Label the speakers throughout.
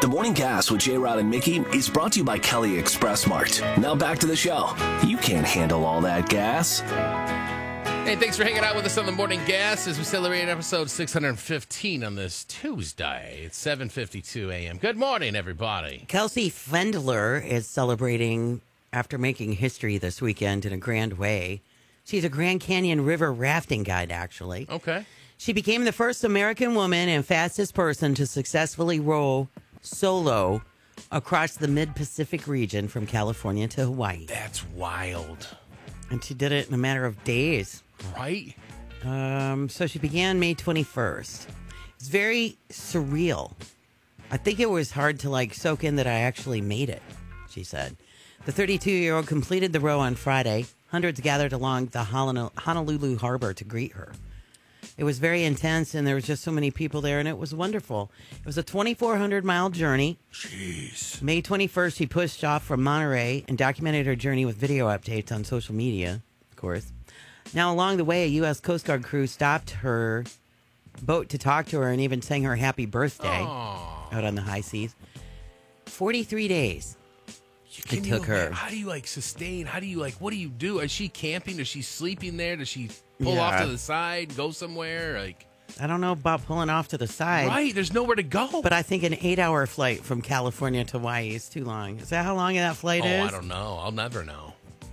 Speaker 1: The Morning Gas with J-Rod and Mickey is brought to you by Kelly Express Mart. Now back to the show. You can't handle all that gas.
Speaker 2: Hey, thanks for hanging out with us on the Morning Gas as we celebrate episode 615 on this Tuesday. It's 7:52 a.m. Good morning, everybody.
Speaker 3: Kelsey Fendler is celebrating after making history this weekend in a grand way. She's a Grand Canyon River rafting guide, actually.
Speaker 2: Okay.
Speaker 3: She became the first American woman and fastest person to successfully row solo across the mid-Pacific region from California to Hawaii.
Speaker 2: That's wild.
Speaker 3: And she did it in a matter of days.
Speaker 2: Right?
Speaker 3: So she began May 21st. It's very surreal. I think it was hard to soak in that I actually made it, she said. The 32-year-old completed the row on Friday. Hundreds gathered along the Honolulu harbor to greet her. It was very intense, and there was just so many people there, and it was wonderful. It was a 2,400-mile journey.
Speaker 2: Jeez.
Speaker 3: May 21st, she pushed off from Monterey and documented her journey with video updates on social media, of course. Now, along the way, a U.S. Coast Guard crew stopped her boat to talk to her and even sang her happy birthday out on the high seas. 43 days it took her.
Speaker 2: How do you sustain? How do you what do you do? Is she camping? Is she sleeping there? Does she pull off to the side, go somewhere?
Speaker 3: I don't know about pulling off to the side.
Speaker 2: Right, there's nowhere to go.
Speaker 3: But I think an 8-hour flight from California to Hawaii is too long. Is that how long that flight is?
Speaker 2: I don't know. I'll never know.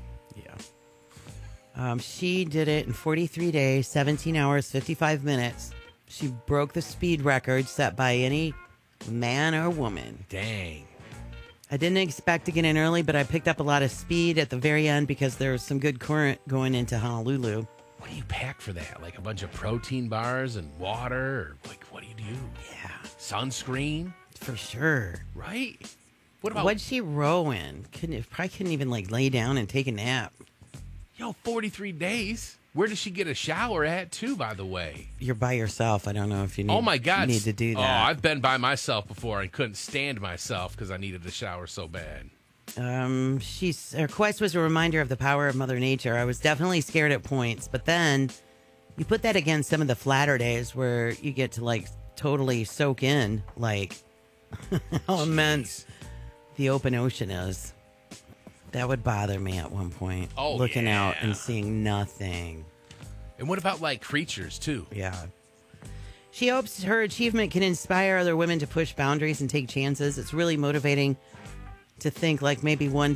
Speaker 3: She did it in 43 days, 17 hours, 55 minutes. She broke the speed record set by any man or woman.
Speaker 2: Dang.
Speaker 3: I didn't expect to get in early, but I picked up a lot of speed at the very end because there was some good current going into Honolulu.
Speaker 2: What do you pack for that? A bunch of protein bars and water? Or what do you do?
Speaker 3: Yeah.
Speaker 2: Sunscreen?
Speaker 3: For sure.
Speaker 2: Right? What about...
Speaker 3: What'd she row in? Probably couldn't even lay down and take a nap.
Speaker 2: 43 days. Where does she get a shower at, too, by the way?
Speaker 3: You're by yourself. I don't know if you need,
Speaker 2: oh my God.
Speaker 3: need to do that.
Speaker 2: Oh, I've been by myself before and couldn't stand myself because I needed a shower so bad.
Speaker 3: Her quest was a reminder of the power of Mother Nature. I was definitely scared at points, but then you put that against some of the flatter days where you get to totally soak in how immense the open ocean is. That would bother me at one point.
Speaker 2: Oh,
Speaker 3: looking out and seeing nothing.
Speaker 2: And what about creatures too?
Speaker 3: Yeah. She hopes her achievement can inspire other women to push boundaries and take chances. It's really motivating to think maybe one